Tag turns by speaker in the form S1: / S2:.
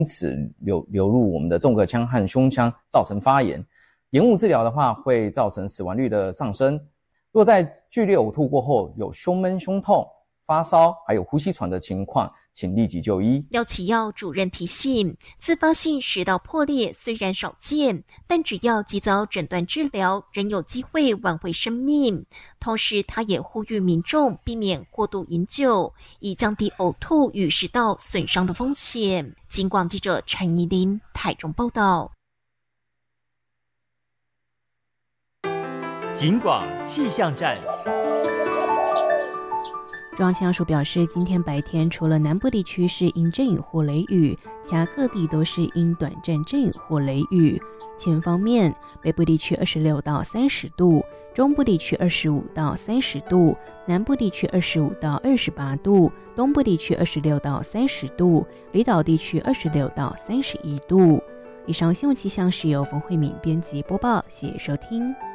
S1: 此流入我们的纵隔腔和胸腔，造成发炎。延误治疗的话，会造成死亡率的上升。若在剧烈呕吐过后有胸闷、胸痛、发烧，还有呼吸喘的情况，请立即就医。
S2: 廖启耀主任提醒，自发性食道破裂虽然少见，但只要及早诊断治疗，仍有机会挽回生命。同时，他也呼吁民众避免过度饮酒，以降低呕吐与食道损伤的风险。警广记者陈怡琳台中报道。
S3: 警广气象站。
S4: 中央气象署表示，今天白天除了南部地区是阴阵雨或雷雨，其他各地都是阴短暂阵雨或雷雨。气温方面，北部地区26到30度，中部地区25到30度，南部地区25到28度，东部地区26到30度，离岛地区26到31度。以上新闻气象是由冯慧敏编辑播报，谢谢收听。